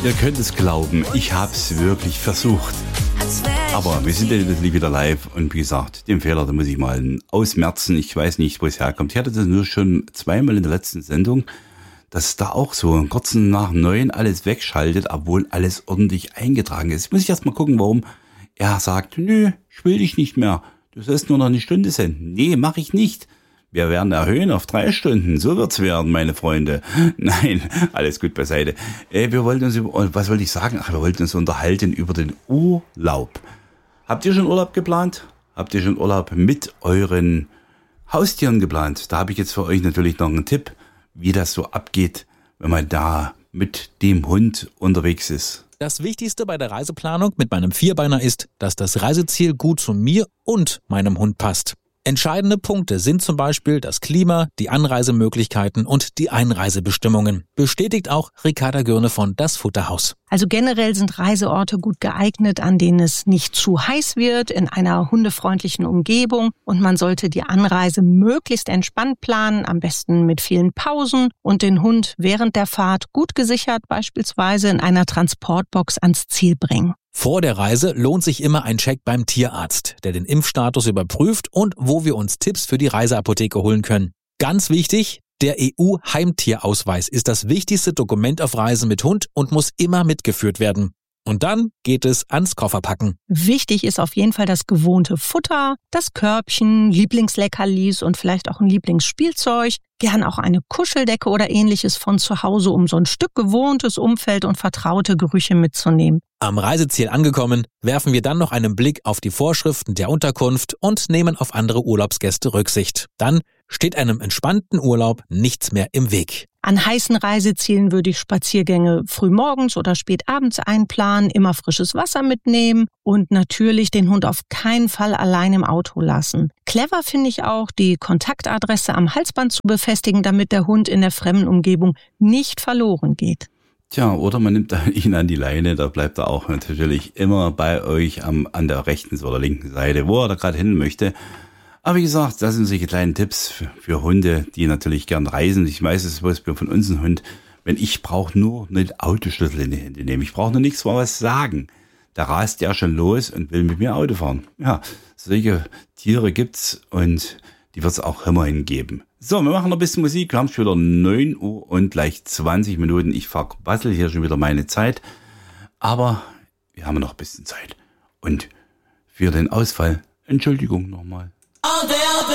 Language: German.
Ihr könnt es glauben, ich habe es wirklich versucht. Aber wir sind endlich wieder live und wie gesagt, den Fehler, da muss ich mal ausmerzen. Ich weiß nicht, wo es herkommt. Ich hatte das nur schon zweimal in der letzten Sendung, dass da auch so kurz nach 9 alles wegschaltet, obwohl alles ordentlich eingetragen ist. Jetzt muss ich erst mal gucken, warum er sagt, nö, ich will dich nicht mehr. Du sollst nur noch eine Stunde senden. Nee, mache ich nicht. Wir werden erhöhen auf 3 Stunden. So wird's werden, meine Freunde. Nein, alles gut beiseite. Wir wollten uns was wollte ich sagen? Wir wollten uns unterhalten über den Urlaub. Habt ihr schon Urlaub geplant? Habt ihr schon Urlaub mit euren Haustieren geplant? Da habe ich jetzt für euch natürlich noch einen Tipp, wie das so abgeht, wenn man da mit dem Hund unterwegs ist. Das Wichtigste bei der Reiseplanung mit meinem Vierbeiner ist, dass das Reiseziel gut zu mir und meinem Hund passt. Entscheidende Punkte sind zum Beispiel das Klima, die Anreisemöglichkeiten und die Einreisebestimmungen. Bestätigt auch Ricarda Gürne von Das Futterhaus. Also generell sind Reiseorte gut geeignet, an denen es nicht zu heiß wird, in einer hundefreundlichen Umgebung. Und man sollte die Anreise möglichst entspannt planen, am besten mit vielen Pausen und den Hund während der Fahrt gut gesichert, beispielsweise in einer Transportbox ans Ziel bringen. Vor der Reise lohnt sich immer ein Check beim Tierarzt, der den Impfstatus überprüft und wo wir uns Tipps für die Reiseapotheke holen können. Ganz wichtig, der EU-Heimtierausweis ist das wichtigste Dokument auf Reisen mit Hund und muss immer mitgeführt werden. Und dann geht es ans Kofferpacken. Wichtig ist auf jeden Fall das gewohnte Futter, das Körbchen, Lieblingsleckerlis und vielleicht auch ein Lieblingsspielzeug. Gern auch eine Kuscheldecke oder ähnliches von zu Hause, um so ein Stück gewohntes Umfeld und vertraute Gerüche mitzunehmen. Am Reiseziel angekommen, werfen wir dann noch einen Blick auf die Vorschriften der Unterkunft und nehmen auf andere Urlaubsgäste Rücksicht. Dann steht einem entspannten Urlaub nichts mehr im Weg. An heißen Reisezielen würde ich Spaziergänge frühmorgens oder spätabends einplanen, immer frisches Wasser mitnehmen und natürlich den Hund auf keinen Fall allein im Auto lassen. Clever finde ich auch, die Kontaktadresse am Halsband zu befestigen, damit der Hund in der fremden Umgebung nicht verloren geht. Tja, oder man nimmt ihn an die Leine, da bleibt er auch natürlich immer bei euch an der rechten oder linken Seite, wo er da gerade hin möchte. Aber wie gesagt, das sind solche kleinen Tipps für Hunde, die natürlich gern reisen. Ich weiß es zum Beispiel von uns ein Hund, wenn ich brauche nur einen Autoschlüssel in die Hände nehmen. Ich brauche nur nichts mal was sagen. Da rast der schon los und will mit mir Auto fahren. Ja, solche Tiere gibt's und die wird es auch immerhin geben. So, wir machen noch ein bisschen Musik. Wir haben schon wieder 9 Uhr und gleich 20 Minuten. Ich verbassel hier schon wieder meine Zeit. Aber wir haben noch ein bisschen Zeit. Und für den Ausfall, Entschuldigung nochmal. All day